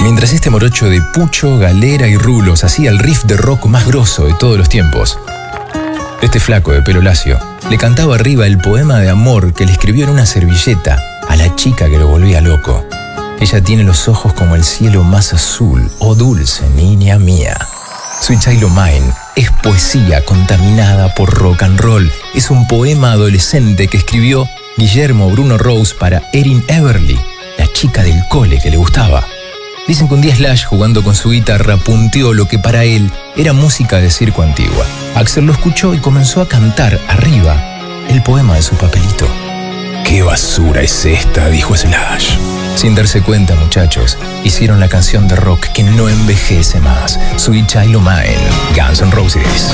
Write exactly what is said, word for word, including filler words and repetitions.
Mientras este morocho de pucho, galera y rulos hacía el riff de rock más grosso de todos los tiempos, este flaco de pelo lacio le cantaba arriba el poema de amor que le escribió en una servilleta a la chica que lo volvía loco. Ella tiene los ojos como el cielo más azul, oh dulce niña mía. Sweet Child O' Mine es poesía contaminada por rock and roll. Es un poema adolescente que escribió Guillermo Bruno Rose para Erin Everly, la chica del cole que le gustaba. Dicen que un día Slash, jugando con su guitarra, punteó lo que para él era música de circo antigua. Axl lo escuchó y comenzó a cantar arriba el poema de su papelito. «¿Qué basura es esta?», dijo Slash. Sin darse cuenta, muchachos, hicieron la canción de rock que no envejece más, Sweet Child O' Mine, Guns N' Roses.